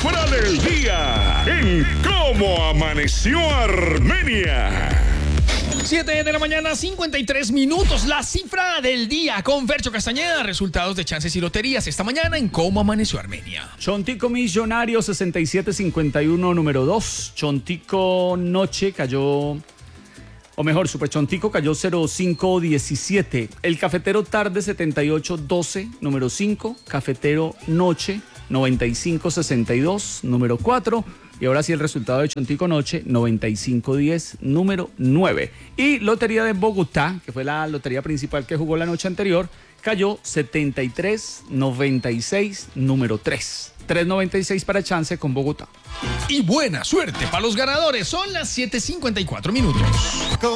cifra del día en Cómo Amaneció Armenia. 7 de la mañana, 53 minutos. La cifra del día con Fercho Castañeda. Resultados de chances y loterías esta mañana en Cómo Amaneció Armenia. Chontico Millonario 6751, número 2. Chontico Noche cayó, o mejor, Super Chontico cayó 0517. El Cafetero Tarde 7812, número 5. Cafetero Noche 9562, número 4. Y ahora sí el resultado de Chontico Noche, 9510, número 9. Y Lotería de Bogotá, que fue la lotería principal que jugó la noche anterior, cayó 7396, número 3. 396 para chance con Bogotá. Y buena suerte para los ganadores. Son las 7:54 minutos.